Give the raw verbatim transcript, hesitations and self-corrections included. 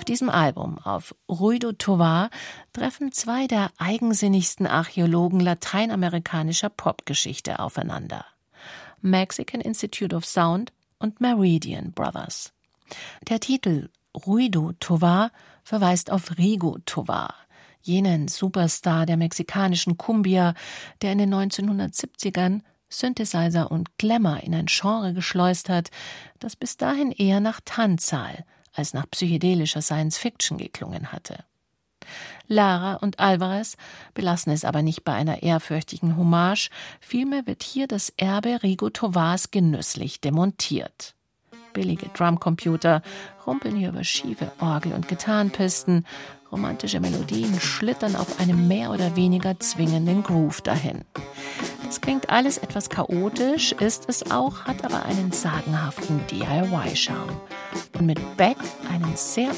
diesem Album, auf Ruido Tovar, treffen zwei der eigensinnigsten Archäologen lateinamerikanischer Popgeschichte aufeinander: Mexican Institute of Sound und Meridian Brothers. Der Titel Ruido Tovar verweist auf Rigo Tovar, jenen Superstar der mexikanischen Cumbia, der in den neunzehnhundertsiebzigern Synthesizer und Glamour in ein Genre geschleust hat, das bis dahin eher nach Tanzsaal als nach psychedelischer Science-Fiction geklungen hatte. Lara und Alvarez belassen es aber nicht bei einer ehrfürchtigen Hommage, vielmehr wird hier das Erbe Rigo Tovars genüsslich demontiert. Billige Drumcomputer rumpeln hier über schiefe Orgel- und Gitarrenpisten, romantische Melodien schlittern auf einem mehr oder weniger zwingenden Groove dahin. Das klingt alles etwas chaotisch, ist es auch, hat aber einen sagenhaften D I Y-Charme. Und mit Beck einen sehr